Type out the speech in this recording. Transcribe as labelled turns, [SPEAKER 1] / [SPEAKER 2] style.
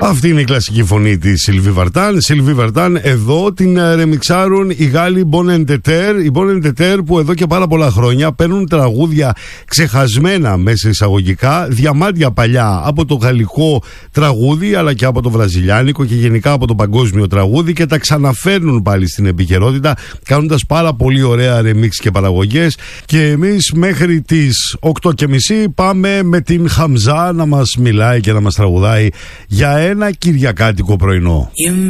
[SPEAKER 1] Αυτή είναι η κλασική φωνή της Sylvie Vartan. Sylvie Vartan εδώ την ρεμιξάρουν οι Γάλλοι Bon Entêter. Οι Bon Entêter που εδώ και πάρα πολλά χρόνια παίρνουν τραγούδια ξεχασμένα μέσα εισαγωγικά, διαμάντια παλιά από το γαλλικό τραγούδι αλλά και από το βραζιλιάνικο και γενικά από το παγκόσμιο τραγούδι και τα ξαναφέρνουν πάλι στην επικαιρότητα κάνοντας πάρα πολύ ωραία ρεμίξ και παραγωγές. Και εμείς μέχρι τις 8:30 πάμε με την Χαμζά να μας μιλάει και να μας τραγουδάει για ένα κυριακάτικο πρωινό.